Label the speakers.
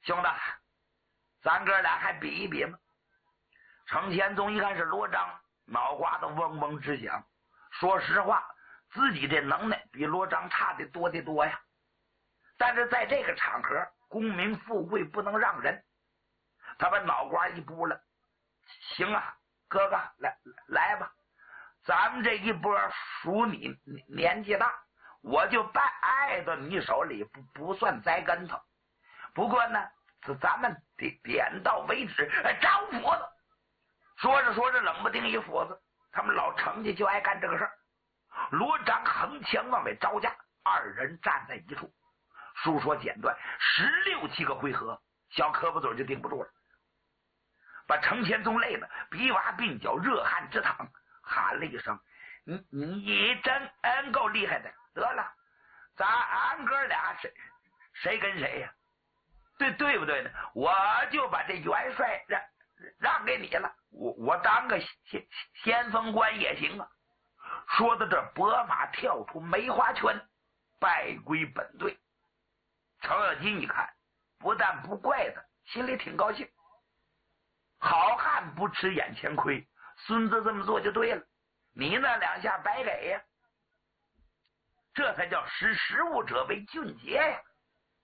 Speaker 1: 兄弟，咱哥俩还比一比吗？程千宗一看是罗章，脑瓜子嗡嗡直响。说实话，自己这能耐比罗章差的多得多呀。但是在这个场合，功名富贵不能让人。他把脑瓜一拨了，行啊，哥哥，来吧，咱们这一波属你年纪大，我就爱到你手里，不算栽跟头。不过呢，咱们点到为止，招斧子。说着说着，冷不丁一斧子，他们老程家就爱干这个事儿。罗章横枪往外招架，二人站在一处。书说简短，16、17个回合，小磕巴嘴就顶不住了，把程千宗累得鼻洼鬓角，热汗直淌，喊了一声：“你真够厉害的！得了，咱哥俩谁跟谁呀？对不对呢？我就把这元帅让给你了，我当个先锋官也行啊！”说到这，拨马跳出梅花圈，败归本队。程咬金一看，不但不怪他，心里挺高兴。好汉不吃眼前亏，孙子这么做就对了，你那2下白给呀，这才叫识时务者为俊杰呀。